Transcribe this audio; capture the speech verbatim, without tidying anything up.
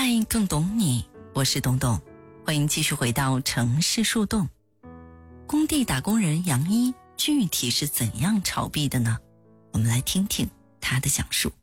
爱更懂你，我是董董，欢迎继续回到城市树洞。工地打工人杨一具体是怎样炒币的呢？我们来听听他的讲述。